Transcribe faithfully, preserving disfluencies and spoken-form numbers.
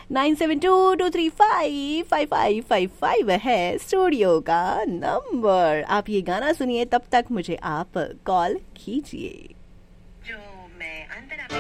Nine seven to to three five five five five five है studio का number. आप ये गाना सुनिए, तब तक मुझे आप कॉल कीजिए। जो मैं अंदर